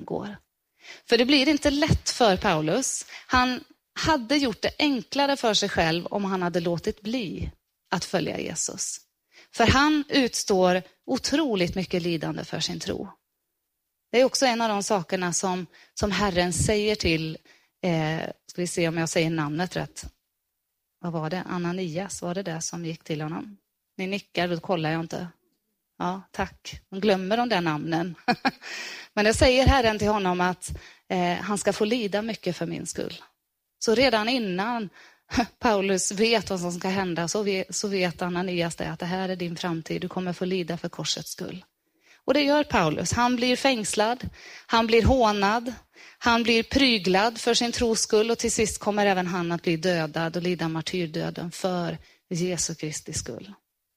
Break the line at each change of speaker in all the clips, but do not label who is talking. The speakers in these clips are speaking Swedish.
går. För det blir inte lätt för Paulus. Han hade gjort det enklare för sig själv om han hade låtit bli att följa Jesus. För han utstår otroligt mycket lidande för sin tro. Det är också en av de sakerna som Herren säger till, ska vi se om jag säger namnet rätt. Vad var det? Ananias, var det som gick till honom? Ni nickar, då kollar jag inte. Ja, tack. De glömmer de där namnen. Men det säger Herren till honom att han ska få lida mycket för min skull. Så redan innan Paulus vet vad som ska hända så vet Ananias det, att det här är din framtid. Du kommer få lida för korsets skull. Och det gör Paulus. Han blir fängslad, han blir hånad, han blir pryglad för sin tros skull och till sist kommer även han att bli dödad och lida martyrdöden för Jesu Kristi skull.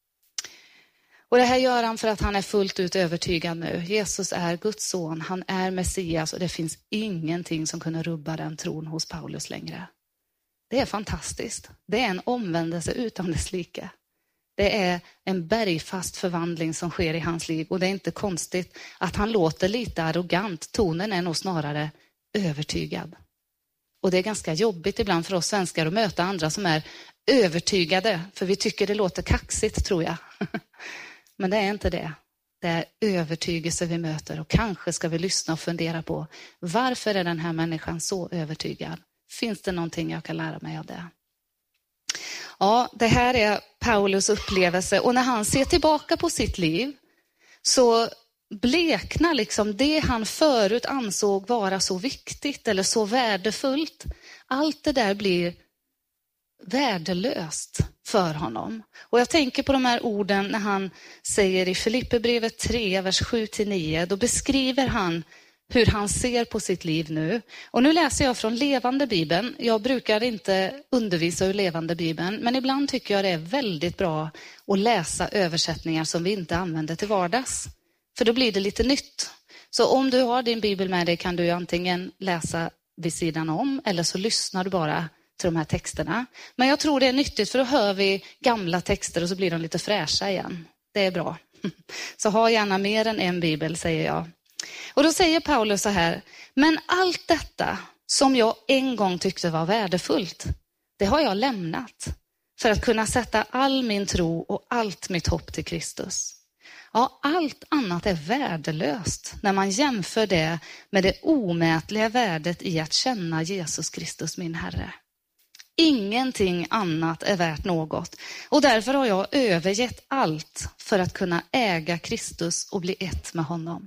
Och det här gör han för att han är fullt ut övertygad nu. Jesus är Guds son, han är Messias och det finns ingenting som kunde rubba den tron hos Paulus längre. Det är fantastiskt. Det är en omvändelse utan dess like. Det är en bergfast förvandling som sker i hans liv och det är inte konstigt att han låter lite arrogant. Tonen är nog snarare övertygad. Och det är ganska jobbigt ibland för oss svenskar att möta andra som är övertygade, för vi tycker det låter kaxigt, tror jag. Men det är inte det. Det är övertygelse vi möter och kanske ska vi lyssna och fundera på varför är den här människan så övertygad? Finns det någonting jag kan lära mig av det? Ja, det här är Paulus upplevelse och när han ser tillbaka på sitt liv så bleknar liksom det han förut ansåg vara så viktigt eller så värdefullt. Allt det där blir värdelöst för honom. Och jag tänker på de här orden när han säger i Filipperbrevet 3, vers 7-9. Då beskriver han hur han ser på sitt liv nu. Och nu läser jag från Levande Bibeln. Jag brukar inte undervisa ur Levande Bibeln, men ibland tycker jag det är väldigt bra att läsa översättningar som vi inte använder till vardags. För då blir det lite nytt. Så om du har din bibel med dig kan du antingen läsa vid sidan om eller så lyssnar du bara till de här texterna. Men jag tror det är nyttigt för då hör vi gamla texter och så blir de lite fräscha igen. Det är bra. Så ha gärna mer än en bibel, säger jag. Och då säger Paulus så här: men allt detta som jag en gång tyckte var värdefullt, det har jag lämnat för att kunna sätta all min tro och allt mitt hopp till Kristus. Ja, allt annat är värdelöst när man jämför det med det omätliga värdet i att känna Jesus Kristus, min Herre. Ingenting annat är värt något och därför har jag övergett allt för att kunna äga Kristus och bli ett med honom.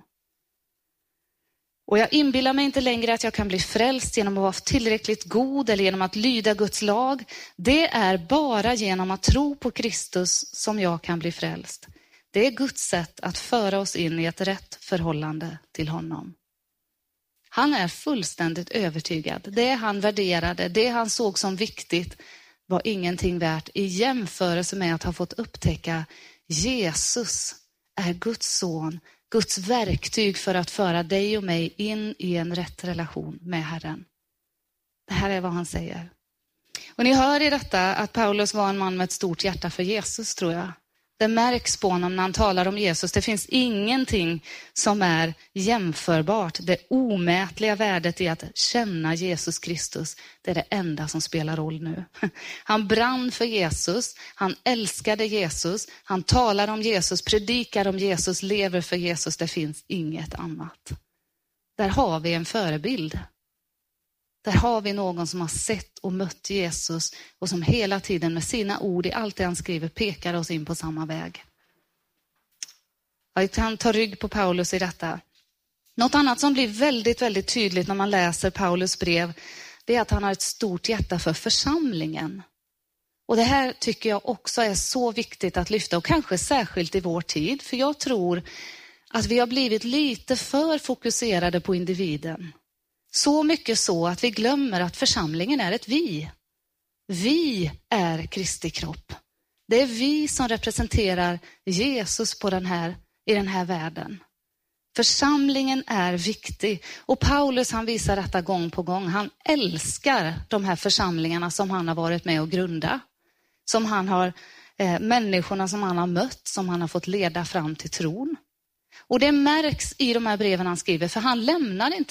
Och jag inbillar mig inte längre att jag kan bli frälst genom att vara tillräckligt god eller genom att lyda Guds lag. Det är bara genom att tro på Kristus som jag kan bli frälst. Det är Guds sätt att föra oss in i ett rätt förhållande till honom. Han är fullständigt övertygad. Det han värderade, det han såg som viktigt var ingenting värt i jämförelse med att ha fått upptäcka Jesus är Guds son, Guds verktyg för att föra dig och mig in i en rätt relation med Herren. Det här är vad han säger. Och ni hör i detta att Paulus var en man med ett stort hjärta för Jesus, tror jag. Det märks på honom när han talar om Jesus. Det finns ingenting som är jämförbart. Det omätliga värdet i att känna Jesus Kristus, det är det enda som spelar roll nu. Han brann för Jesus, han älskade Jesus, han talar om Jesus, predikar om Jesus, lever för Jesus. Det finns inget annat. Där har vi en förebild. Där har vi någon som har sett och mött Jesus och som hela tiden med sina ord i allt det han skriver pekar oss in på samma väg. Jag kan ta rygg på Paulus i detta. Något annat som blir väldigt, väldigt tydligt när man läser Paulus brev, det är att han har ett stort hjärta för församlingen. Och det här tycker jag också är så viktigt att lyfta, och kanske särskilt i vår tid. För jag tror att vi har blivit lite för fokuserade på individen. Så mycket så att vi glömmer att församlingen är ett vi. Vi är Kristi kropp. Det är vi som representerar Jesus i den här världen. Församlingen är viktig. Och Paulus, han visar detta gång på gång. Han älskar de här församlingarna som han har varit med och grunda. Som han har, människorna som han har mött, som han har fått leda fram till tron. Och det märks i de här breven han skriver, för han lämnar inte